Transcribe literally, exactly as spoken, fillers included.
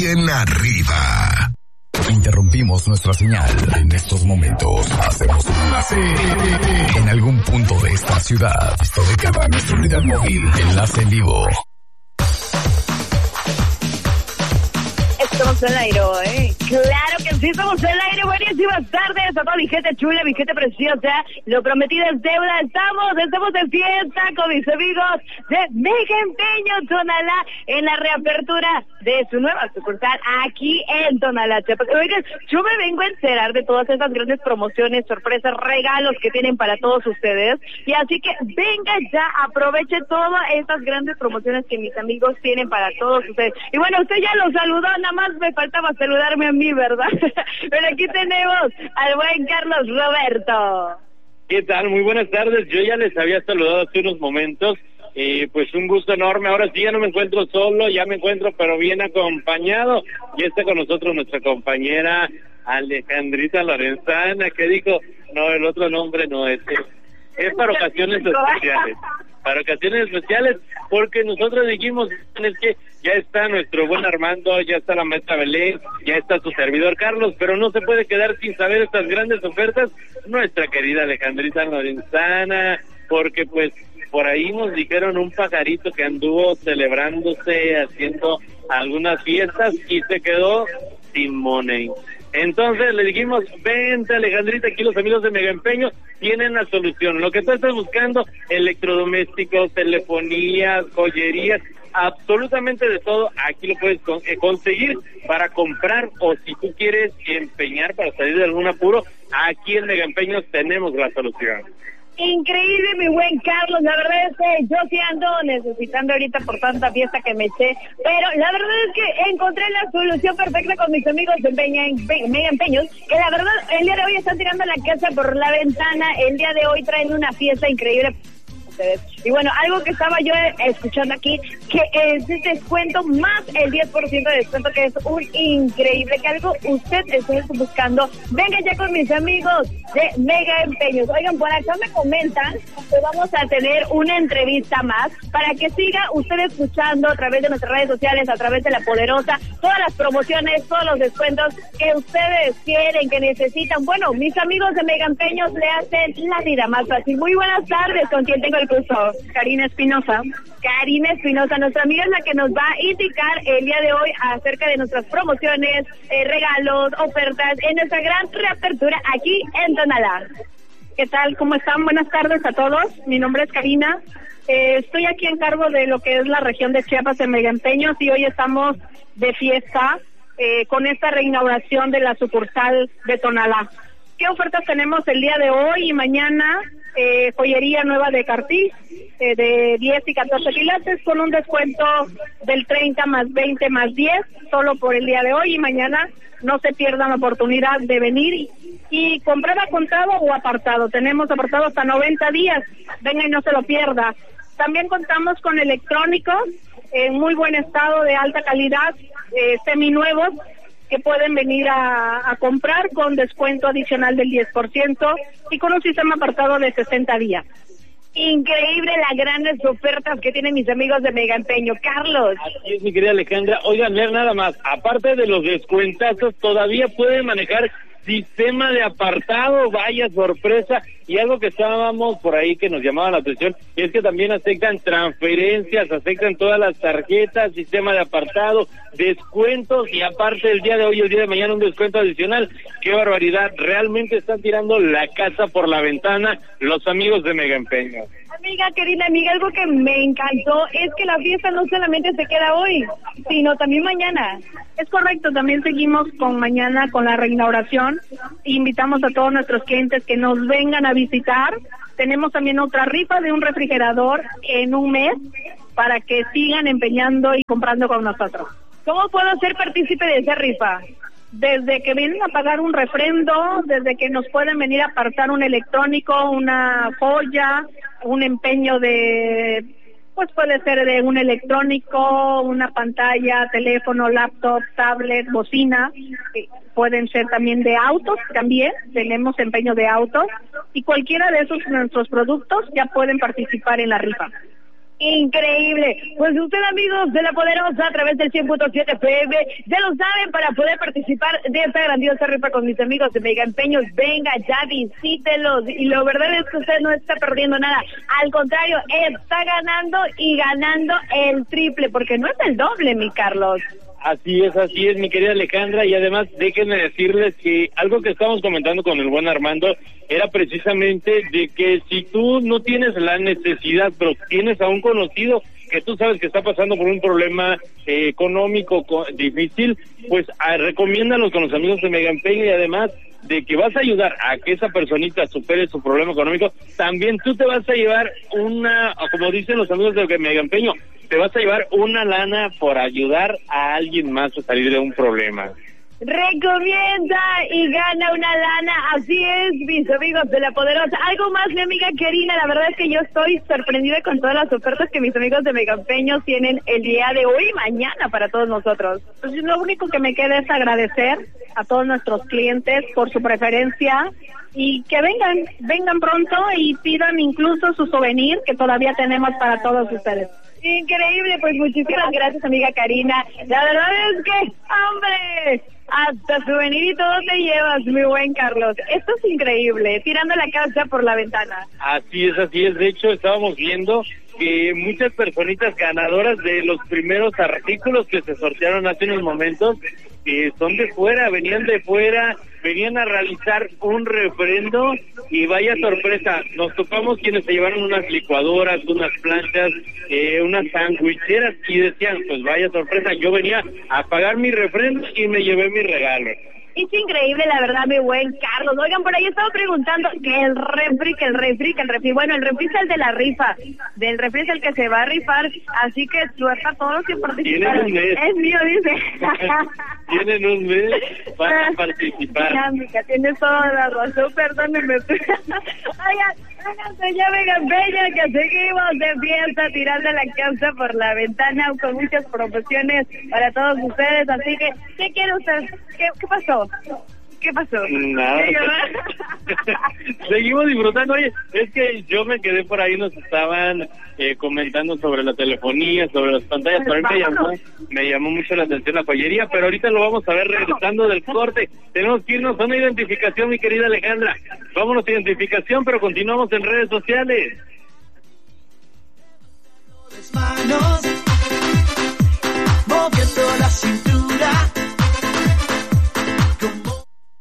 bien arriba. Interrumpimos nuestra señal. En estos momentos hacemos un enlace en algún punto de esta ciudad. Esto de cada nuestra unidad móvil. Enlace en vivo. Estamos al aire, ¿eh? Claro que sí, estamos al aire. Buenísimas tardes a toda mi gente chula, mi gente preciosa. Lo prometido es deuda. Estamos, estamos de fiesta con mis amigos de Mega Empeño Tonalá en la reapertura de su nueva sucursal aquí en Tonalá. Oigan, yo me vengo a enterar de todas estas grandes promociones, sorpresas, regalos que tienen para todos ustedes. Y así que venga ya, aproveche todas estas grandes promociones que mis amigos tienen para todos ustedes. Y bueno, usted ya los saludó, nada más me faltaba saludarme a mí, ¿verdad? Pero aquí tenemos al buen Carlos Roberto. ¿Qué tal? Muy buenas tardes. Yo ya les había saludado hace unos momentos. Eh, pues un gusto enorme. Ahora sí ya no me encuentro solo, ya me encuentro pero bien acompañado. Y está con nosotros nuestra compañera Alejandrita Lorenzana, que dijo, no, el otro nombre no es, es, es para ocasiones especiales. Para ocasiones especiales, porque nosotros dijimos, es que ya está nuestro buen Armando, ya está la maestra Belén, ya está su servidor Carlos, pero no se puede quedar sin saber estas grandes ofertas nuestra querida Alejandrita Lorenzana, porque pues por ahí nos dijeron un pajarito que anduvo celebrándose, haciendo algunas fiestas y se quedó sin money. Entonces le dijimos, vente Alejandrita, aquí los amigos de Mega Empeño tienen la solución. Lo que tú estás buscando, electrodomésticos, telefonías, joyerías, absolutamente de todo, aquí lo puedes con, eh, conseguir para comprar, o si tú quieres empeñar para salir de algún apuro, aquí en Mega Empeños tenemos la solución. Increíble, mi buen Carlos, la verdad es que yo sí ando necesitando ahorita por tanta fiesta que me eché, pero la verdad es que encontré la solución perfecta con mis amigos de Mega Empeños, que la verdad el día de hoy están tirando la casa por la ventana, el día de hoy traen una fiesta increíble. Y bueno, algo que estaba yo escuchando aquí, que es el descuento más el diez por ciento de descuento, que es un increíble, que algo usted esté buscando. Venga ya con mis amigos de Mega Empeños. Oigan, por acá me comentan que vamos a tener una entrevista más para que siga usted escuchando a través de nuestras redes sociales, a través de La Poderosa, todas las promociones, todos los descuentos que ustedes quieren, que necesitan. Bueno, mis amigos de Mega Empeños le hacen la vida más fácil. Muy buenas tardes, ¿con quién tengo el gusto? Karina Espinosa. Karina Espinosa, nuestra amiga es la que nos va a indicar el día de hoy acerca de nuestras promociones, eh, regalos, ofertas en nuestra gran reapertura aquí en Tonalá. ¿Qué tal? ¿Cómo están? Buenas tardes a todos. Mi nombre es Karina. Eh, estoy aquí en cargo de lo que es la región de Chiapas en Mega Empeños y hoy estamos de fiesta eh, con esta reinauguración de la sucursal de Tonalá. ¿Qué ofertas tenemos el día de hoy y mañana? Eh, joyería nueva de Cartier, eh, de diez y catorce quilates, con un descuento del treinta más veinte más diez, solo por el día de hoy y mañana. No se pierdan la oportunidad de venir y, y comprar a contado o apartado. Tenemos apartado hasta noventa días, venga y no se lo pierda. También contamos con electrónicos en muy buen estado, de alta calidad, eh, seminuevos, que pueden venir a, a comprar con descuento adicional del diez por ciento y con un sistema apartado de sesenta días. Increíble las grandes ofertas que tienen mis amigos de Mega Empeño. Carlos. Así es, mi querida Alejandra. Oigan, leer nada más, aparte de los descuentazos, todavía pueden manejar sistema de apartado, vaya sorpresa. Y algo que estábamos por ahí que nos llamaba la atención es que también aceptan transferencias, aceptan todas las tarjetas, sistema de apartado, descuentos y aparte el día de hoy y el día de mañana un descuento adicional. ¡Qué barbaridad! Realmente están tirando la casa por la ventana los amigos de Mega Empeño. Amiga, querida amiga, algo que me encantó es que la fiesta no solamente se queda hoy, sino también mañana. Es correcto, también seguimos con mañana con la reinauguración. Invitamos a todos nuestros clientes que nos vengan a visitar. Tenemos también otra rifa de un refrigerador en un mes para que sigan empeñando y comprando con nosotros. ¿Cómo puedo ser partícipe de esa rifa? Desde que vienen a pagar un refrendo, desde que nos pueden venir a apartar un electrónico, una joya, un empeño de, pues puede ser de un electrónico, una pantalla, teléfono, laptop, tablet, bocina, pueden ser también de autos, también tenemos empeño de autos, y cualquiera de esos nuestros productos ya pueden participar en la rifa. Increíble. Pues usted, amigos de La Poderosa, a través del cien punto siete F M, ya lo saben, para poder participar de esta grandiosa rifa con mis amigos de Mega Empeños, venga, ya visítelos. Y lo verdad es que usted no está perdiendo nada. Al contrario, está ganando y ganando el triple, porque no es el doble, mi Carlos. Así es, así es, mi querida Alejandra, y además déjenme decirles que algo que estábamos comentando con el buen Armando era precisamente de que si tú no tienes la necesidad, pero tienes a un conocido que tú sabes que está pasando por un problema eh, económico co- difícil, pues a, recomiéndalos con los amigos de Mega Empeño, y además de que vas a ayudar a que esa personita supere su problema económico, también tú te vas a llevar una, como dicen los amigos de Mega Empeño, te vas a llevar una lana por ayudar a alguien más a salir de un problema. Recomienda y gana una lana, así es, mis amigos de La Poderosa. Algo más, mi amiga Karina, la verdad es que yo estoy sorprendida con todas las ofertas que mis amigos de Mega Empeños tienen el día de hoy y mañana para todos nosotros. Pues lo único que me queda es agradecer a todos nuestros clientes por su preferencia y que vengan, vengan pronto y pidan incluso su souvenir que todavía tenemos para todos ustedes. Increíble, pues muchísimas gracias, amiga Karina. La verdad es que, hombre, hasta souvenir y todo te llevas, mi buen Carlos. Esto es increíble, tirando la casa por la ventana. Así es, así es. De hecho, estábamos viendo que muchas personitas ganadoras de los primeros artículos que se sortearon hace unos momentos, que son de fuera, venían de fuera, venían a realizar un refrendo, y vaya sorpresa, nos topamos quienes se llevaron unas licuadoras, unas planchas, eh, unas sandwicheras, y decían, pues vaya sorpresa, yo venía a pagar mi refrendo y me llevé mi regalo. Es increíble, la verdad, mi buen Carlos. Oigan, por ahí estaba preguntando que el refri, que el refri, que el refri. Bueno, el refri es el de la rifa. Del refri es el que se va a rifar. Así que suerte a todos los que participaron. Tienen un mes. Es mío, dice. Tienen un mes para participar. Dinámica, tienes toda la razón, perdónenme. Oigan, háganse ya, Mega Empeño, que seguimos de fiesta, tirando la casa por la ventana con muchas promociones para todos ustedes. Así que, ¿qué quiere usted? ¿Qué, qué pasó? ¿Qué pasó? Nada. Seguimos disfrutando. Oye, es que yo me quedé por ahí, nos estaban eh, comentando sobre la telefonía, sobre las pantallas. Para mí me llamó, me llamó mucho la atención la joyería, pero ahorita lo vamos a ver regresando del corte. Tenemos que irnos a una identificación, mi querida Alejandra. Vámonos a identificación, pero continuamos en redes sociales. Manos, moviendo la cintura.